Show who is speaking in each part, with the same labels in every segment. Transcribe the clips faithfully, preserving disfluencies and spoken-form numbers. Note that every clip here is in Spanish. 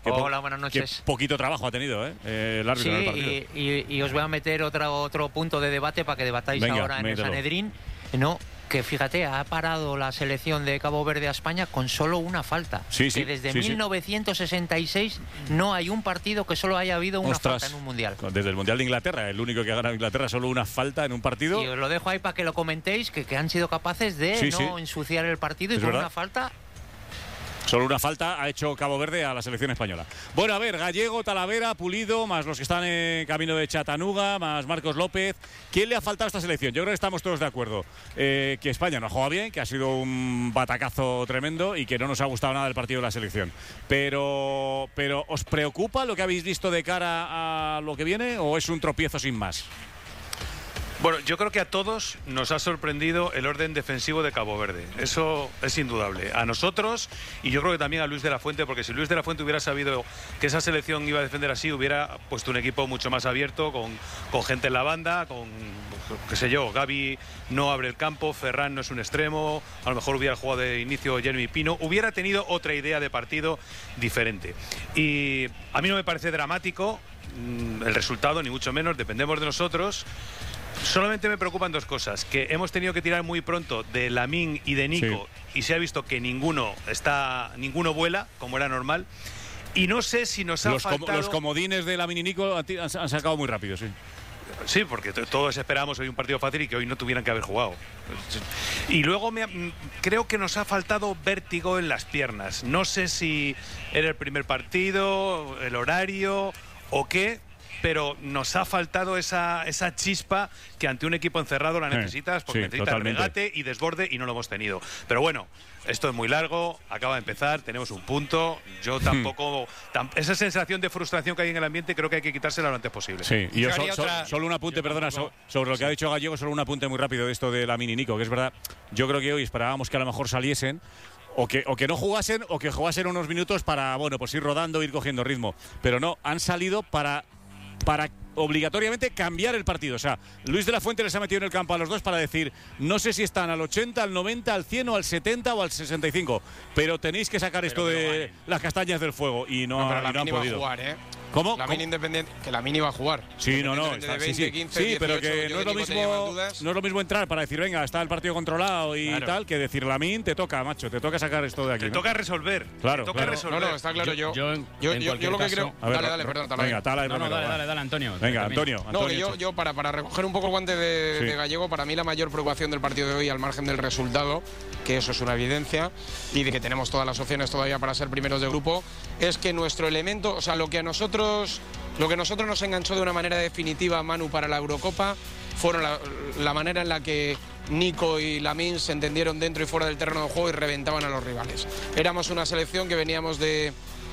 Speaker 1: Que
Speaker 2: Hola, buenas noches.
Speaker 1: Que poquito trabajo ha tenido, ¿eh? eh el árbitro
Speaker 2: sí,
Speaker 1: en el partido.
Speaker 2: Y, y, y os voy a meter otro, otro punto de debate para que debatáis
Speaker 1: Venga,
Speaker 2: ahora en
Speaker 1: mételo.
Speaker 2: el Sanedrín. No, que fíjate, ha parado la selección de Cabo Verde a España con solo una falta.
Speaker 1: Sí, sí,
Speaker 2: que desde
Speaker 1: sí,
Speaker 2: mil novecientos sesenta y seis sí. no hay un partido que solo haya habido una
Speaker 1: Ostras,
Speaker 2: falta en un mundial.
Speaker 1: Desde el Mundial de Inglaterra, el único que ha ganado Inglaterra, solo una falta en un partido.
Speaker 2: Y os lo dejo ahí para que lo comentéis, que, que han sido capaces de
Speaker 1: sí,
Speaker 2: no
Speaker 1: sí.
Speaker 2: ensuciar el partido y
Speaker 1: Es
Speaker 2: con
Speaker 1: verdad.
Speaker 2: una falta.
Speaker 1: Solo una falta ha hecho Cabo Verde a la selección española. Bueno, a ver, Gallego, Talavera, Pulido, más los que están en camino de Chattanooga, más Marcos López. ¿Quién le ha faltado a esta selección? Yo creo que estamos todos de acuerdo. Eh, que España no ha jugado bien, que ha sido un batacazo tremendo y que no nos ha gustado nada el partido de la selección. Pero, pero ¿os preocupa lo que habéis visto de cara a lo que viene o es un tropiezo sin más?
Speaker 3: Bueno, yo creo que a todos nos ha sorprendido el orden defensivo de Cabo Verde. Eso es indudable. A nosotros y yo creo que también a Luis de la Fuente, porque si Luis de la Fuente hubiera sabido que esa selección iba a defender así, hubiera puesto un equipo mucho más abierto, con, con gente en la banda, con, qué sé yo, Gavi no abre el campo, Ferran no es un extremo, a lo mejor hubiera jugado de inicio Jeremy Pino, hubiera tenido otra idea de partido diferente. Y a mí no me parece dramático mmm, el resultado, ni mucho menos, dependemos de nosotros. Solamente me preocupan dos cosas, que hemos tenido que tirar muy pronto de Lamine y de Nico sí. y se ha visto que ninguno está, ninguno vuela, como era normal, y no sé si nos ha
Speaker 1: los
Speaker 3: faltado...
Speaker 1: Com los comodines de Lamine y Nico han, han sacado muy rápido, sí.
Speaker 3: Sí, porque todos esperábamos hoy un partido fácil y que hoy no tuvieran que haber jugado. Y luego me, creo que nos ha faltado vértigo en las piernas. No sé si era el primer partido, el horario o qué, pero nos ha faltado esa, esa chispa que ante un equipo encerrado la necesitas, porque
Speaker 1: sí,
Speaker 3: necesitas
Speaker 1: totalmente.
Speaker 3: regate y desborde y no lo hemos tenido. Pero bueno, esto es muy largo, acaba de empezar, tenemos un punto. Yo tampoco... Tam, esa sensación de frustración que hay en el ambiente creo que hay que quitársela lo antes posible.
Speaker 1: Sí, y yo,
Speaker 4: yo
Speaker 1: so, so,
Speaker 4: otra...
Speaker 1: solo un apunte,
Speaker 4: yo
Speaker 1: perdona,
Speaker 4: tampoco...
Speaker 1: so, sobre lo que
Speaker 4: sí.
Speaker 1: ha dicho Gallego, solo un apunte muy rápido de esto de Lamine y Nico, que es verdad, yo creo que hoy esperábamos que a lo mejor saliesen o que, o que no jugasen o que jugasen unos minutos para, bueno, pues ir rodando, ir cogiendo ritmo. Pero no, han salido para... para obligatoriamente cambiar el partido. O sea, Luis de la Fuente les ha metido en el campo a los dos para decir, no sé si están al ochenta, al noventa, al cien o al setenta o al sesenta y cinco, pero tenéis que sacar
Speaker 4: pero
Speaker 1: esto de
Speaker 4: vale.
Speaker 1: las castañas del fuego y no,
Speaker 4: no, pero
Speaker 1: y no
Speaker 4: la
Speaker 1: han
Speaker 4: mini
Speaker 1: podido.
Speaker 4: va a jugar, ¿eh?
Speaker 1: ¿Cómo?
Speaker 4: La mini independiente, que la mini va a jugar.
Speaker 1: Sí, no, no, está,
Speaker 4: veinte,
Speaker 1: sí, sí,
Speaker 4: quince,
Speaker 1: sí, pero
Speaker 4: dieciocho,
Speaker 1: que no es lo mismo, no es lo mismo entrar para decir, venga, está el partido controlado y
Speaker 4: claro.
Speaker 1: tal, que decir, Lamine, te toca, macho, te toca sacar esto de aquí.
Speaker 3: Te
Speaker 1: ¿no?
Speaker 3: toca resolver.
Speaker 1: Claro,
Speaker 3: te toca
Speaker 1: claro.
Speaker 3: resolver.
Speaker 4: No, no, está claro. Yo, yo,
Speaker 5: yo,
Speaker 4: yo,
Speaker 5: en
Speaker 4: yo, yo lo que
Speaker 5: caso,
Speaker 4: creo.
Speaker 1: A ver,
Speaker 4: dale, dale, perdón, Tala.
Speaker 1: Venga, Tala y
Speaker 5: No, no,
Speaker 1: Romero,
Speaker 5: dale,
Speaker 1: va.
Speaker 5: dale, dale, Antonio.
Speaker 1: Venga,
Speaker 5: Antonio.
Speaker 1: Antonio,
Speaker 4: No,
Speaker 1: Antonio.
Speaker 4: que yo, yo para, para recoger un poco el guante de,
Speaker 1: Sí.
Speaker 4: de Gallego, para mí la mayor preocupación del partido de hoy, al margen del resultado, que eso es una evidencia, y de que tenemos todas las opciones todavía para ser primeros de grupo, es que nuestro elemento, o sea, lo que a nosotros, lo que a nosotros nos enganchó de una manera definitiva, Manu, para la Eurocopa, fueron la, la manera en la que Nico y Lamine se entendieron dentro y fuera del terreno de juego y reventaban a los rivales. Éramos una selección que veníamos de...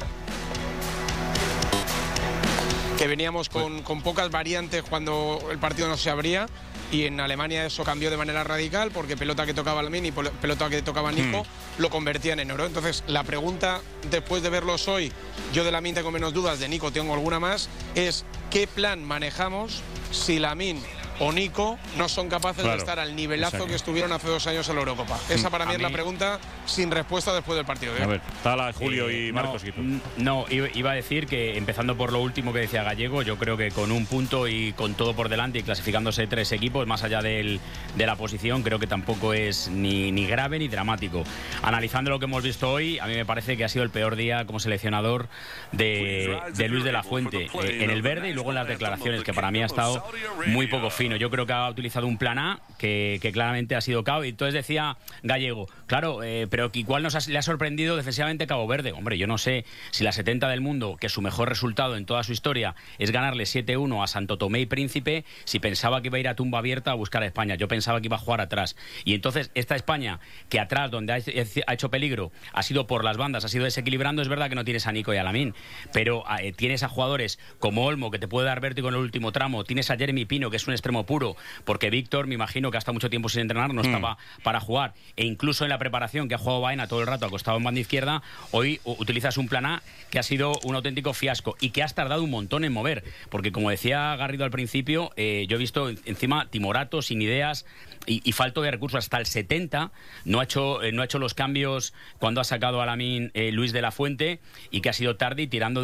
Speaker 4: que veníamos con, con pocas variantes cuando el partido no se abría, y en Alemania eso cambió de manera radical, porque pelota que tocaba Lamine y pelota que tocaba Nico mm. lo convertían en oro. Entonces la pregunta, después de verlos hoy, yo de Lamine tengo menos dudas, de Nico tengo alguna más, es ¿qué plan manejamos si Lamine o Nico no son capaces
Speaker 1: claro.
Speaker 4: de estar al nivelazo
Speaker 1: Exacto.
Speaker 4: que estuvieron hace dos años en la Eurocopa? Esa para mí
Speaker 5: A
Speaker 4: es
Speaker 5: mí...
Speaker 4: la pregunta sin respuesta después del partido. ¿eh?
Speaker 1: A ver, Tala, Julio
Speaker 5: eh,
Speaker 1: y
Speaker 5: no,
Speaker 1: Marcos. Y
Speaker 5: no, iba a decir que, empezando por lo último que decía Gallego, yo creo que con un punto y con todo por delante y clasificándose tres equipos, más allá del, de la posición, creo que tampoco es ni, ni grave ni dramático. Analizando lo que hemos visto hoy, a mí me parece que ha sido el peor día como seleccionador de, de Luis de la Fuente, eh, en el verde y luego en las declaraciones, que para mí ha estado muy poco fino. Yo creo que ha utilizado un plan A que, que claramente ha sido K O. Y entonces decía Gallego, claro, eh, pero igual nos ha, le ha sorprendido defensivamente Cabo Verde. Hombre, yo no sé si la setenta del mundo, que su mejor resultado en toda su historia es ganarle siete uno a Santo Tomé y Príncipe, si pensaba que iba a ir a tumba abierta a buscar a España. Yo pensaba que iba a jugar atrás. Y entonces esta España, que atrás, donde ha, ha hecho peligro, ha sido por las bandas, ha sido desequilibrando. Es verdad que no tienes a Nico y a Lamine, pero eh, tienes a jugadores como Olmo, que te puede dar vértigo en el último tramo. Tienes a Jeremy Pino, que es un extremo puro, porque Víctor, me imagino que hasta mucho tiempo sin entrenar, no mm. estaba para jugar. E incluso en la preparación, que ha jugado Baena todo el rato acostado en banda izquierda, hoy utilizas un plan A que ha sido un auténtico fiasco y que has tardado un montón en mover. Porque, como decía Garrido al principio, eh, yo he visto encima timorato, sin ideas y, y falto de recursos. Hasta el setenta no ha hecho, eh, no ha hecho los cambios cuando ha sacado a Lamine eh, Luis de la Fuente, y que ha sido tarde y tirando